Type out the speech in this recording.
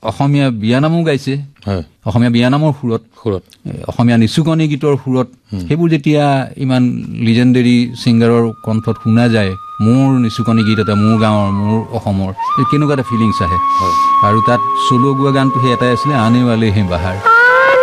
অসমীয়া বিয়ানামো গাইছে অসমীয়া বিয়ানামৰ সুৰত অসমীয়া নিচুকনি গীতৰ সুৰত সেইবোৰ যেতিয়া ইমান লিজেণ্ডাৰী ছিংগাৰৰ কণ্ঠত শুনা যায় মোৰ নিচুকনি গীত এটা মোৰ গাঁৱৰ মোৰ অসমৰ কেনেকুৱা এটা ফিলিংছ আহে আৰু তাত চলো গোৱা গানটো সেই এটাই আছিলে আনে ৱালে হে বাহাৰ